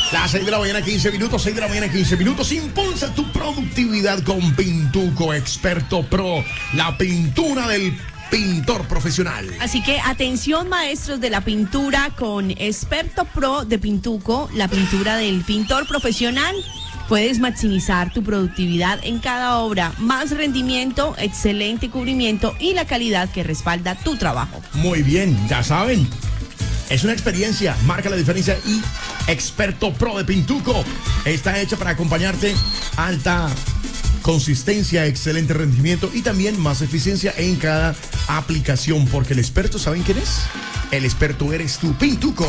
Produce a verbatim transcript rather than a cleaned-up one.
Las seis de la mañana, quince minutos, seis de la mañana, quince minutos. Impulsa tu productividad con Pintuco Experto Pro, la pintura del pintor profesional. Así que atención, maestros de la pintura, con Experto Pro de Pintuco, la pintura del pintor profesional. Puedes maximizar tu productividad en cada obra, más rendimiento, excelente cubrimiento y la calidad que respalda tu trabajo. Muy bien, ya saben. Es una experiencia, marca la diferencia y Experto Pro de Pintuco está hecha para acompañarte. Alta consistencia, excelente rendimiento y también más eficiencia en cada aplicación, porque el experto, ¿saben quién es? El experto eres tú, Pintuco.